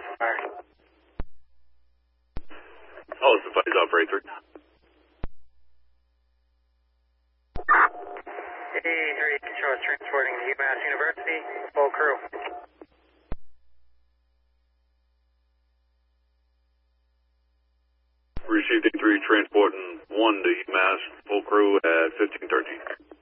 fire. Oh, it's the fight's operator. A3 Control is transporting to UMass University, full crew. Received A3 transporting 1 to UMass, full crew at 1513.